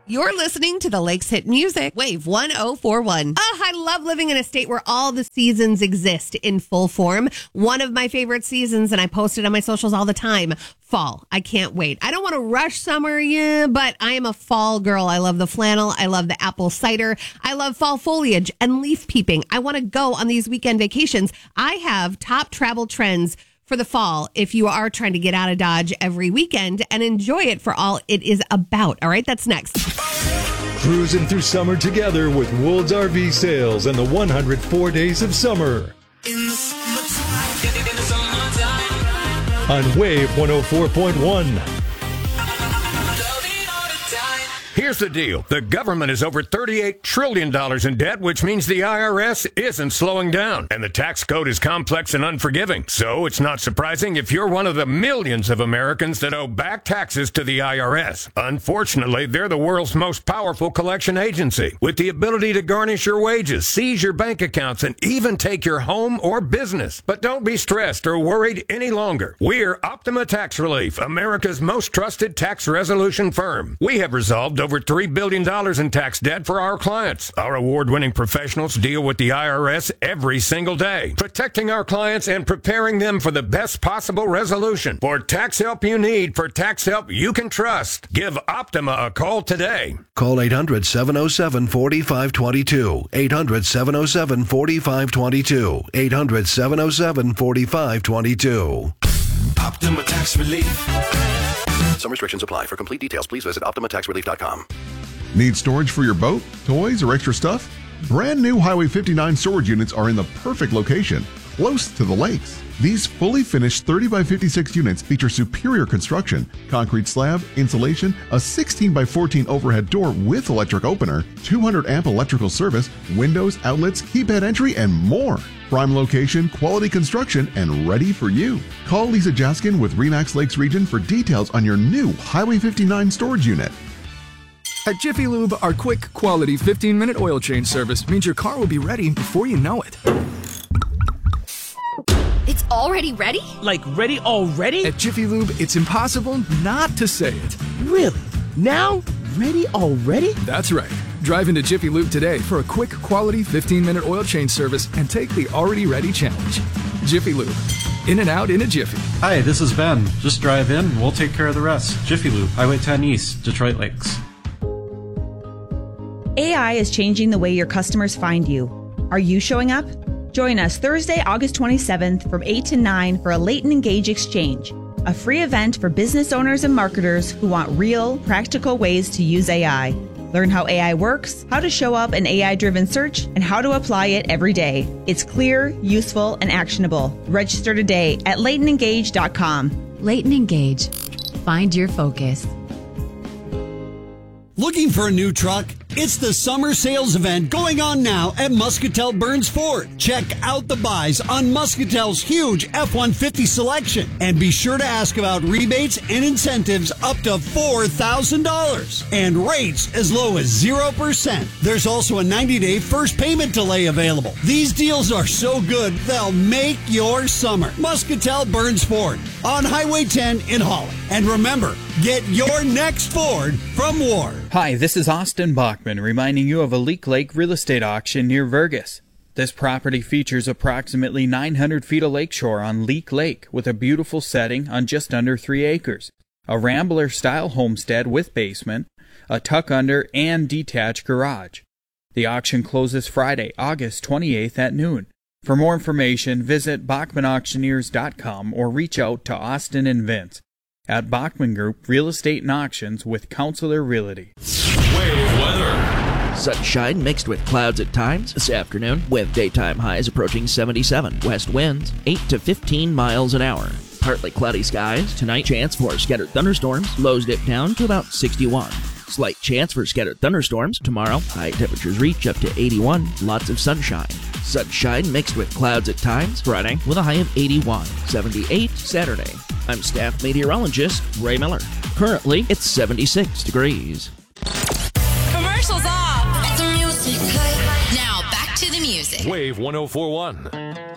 You're listening to the Lakes Hit Music, Wave 1041. Oh, I love living in a state where all the seasons exist in full form. One of my favorite seasons, and I post it on my socials all the time, fall. I can't wait. I don't want to rush summer, but I am a fall girl. I love the flannel. I love the apple cider. I love fall foliage and leaf peeping. I want to go on these weekend vacations. I have top travel trends for the fall if you are trying to get out of Dodge every weekend and enjoy it for all it is about. All right, that's next. Cruising through summer together with Wool's RV Sales and the 104 Days of Summer. On Wave 104.1. Here's the deal. The government is over $38 trillion in debt, which means the IRS isn't slowing down. And the tax code is complex and unforgiving. So it's not surprising if you're one of the millions of Americans that owe back taxes to the IRS. Unfortunately, they're the world's most powerful collection agency, with the ability to garnish your wages, seize your bank accounts, and even take your home or business. But don't be stressed or worried any longer. We're Optima Tax Relief, America's most trusted tax resolution firm. We have resolved over $3 billion in tax debt for our clients. Our award-winning professionals deal with the IRS every single day, protecting our clients and preparing them for the best possible resolution. For tax help you need, for tax help you can trust, give Optima a call today. Call 800-707-4522. 800-707-4522. 800-707-4522. Optima Tax Relief. Some restrictions apply. For complete details, please visit OptimaTaxRelief.com. Need storage for your boat, toys, or extra stuff? Brand new Highway 59 storage units are in the perfect location, close to the lakes. These fully finished 30 by 56 units feature superior construction, concrete slab, insulation, a 16 by 14 overhead door with electric opener, 200 amp electrical service, windows, outlets, keypad entry, and more. Prime location, quality construction, and ready for you. Call Lisa Jaskin with RE/MAX Lakes Region for details on your new Highway 59 storage unit. At Jiffy Lube, our quick, quality 15-minute oil change service means your car will be ready before you know it. It's already ready? Like ready already? At Jiffy Lube, it's impossible not to say it. Really? Now? Ready already? That's right. Drive into Jiffy Lube today for a quick, quality 15-minute oil change service and take the already ready challenge. Jiffy Lube. In and out in a jiffy. Hi, this is Ben. Just drive in and we'll take care of the rest. Jiffy Lube, Highway 10 East, Detroit Lakes. AI is changing the way your customers find you. Are you showing up? Join us Thursday, August 27th from 8 to 9 for a Leighton Engage Exchange, a free event for business owners and marketers who want real, practical ways to use AI. Learn how AI works, how to show up in AI-driven search, and how to apply it every day. It's clear, useful, and actionable. Register today at LeightonEngage.com. Leighton Engage. Find your focus. Looking for a new truck? It's the summer sales event going on now at Muscatel Burns Ford. Check out the buys on Muscatel's huge F-150 selection. And be sure to ask about rebates and incentives up to $4,000. And rates as low as 0%. There's also a 90-day first payment delay available. These deals are so good, they'll make your summer. Muscatel Burns Ford on Highway 10 in Holly. And remember, get your next Ford from Ward. Hi, this is Austin Bachman reminding you of a Leak Lake real estate auction near Vergas. This property features approximately 900 feet of lakeshore on Leak Lake with a beautiful setting on just under 3 acres. A Rambler-style homestead with basement, a tuck-under, and detached garage. The auction closes Friday, August 28th at noon. For more information, visit BachmanAuctioneers.com or reach out to Austin and Vince at Bachman Group Real Estate and Auctions with Counselor Realty. Wave weather. Sunshine mixed with clouds at times this afternoon, with daytime highs approaching 77. West winds 8 to 15 miles an hour. Partly cloudy skies. Tonight, chance for scattered thunderstorms. Lows dip down to about 61. Slight chance for scattered thunderstorms. Tomorrow, high temperatures reach up to 81. Lots of sunshine. Sunshine mixed with clouds at times. Friday, with a high of 81. 78 Saturday. I'm staff meteorologist Ray Miller. Currently, it's 76 degrees. Commercials off. The music. Now back to the music. Wave 1041.